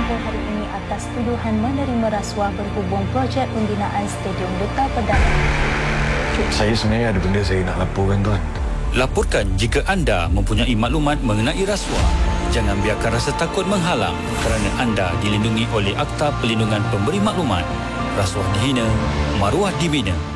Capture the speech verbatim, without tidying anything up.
Selangor hari ini atas tuduhan menerima rasuah berhubung projek pembinaan Stadium Duta Perdana. Saya sebenarnya ada benda saya nak laporkan, tuan. Laporkan jika anda mempunyai maklumat mengenai rasuah. Jangan biarkan rasa takut menghalang kerana anda dilindungi oleh Akta Perlindungan Pemberi Maklumat. Rasuah dihina, maruah dibina.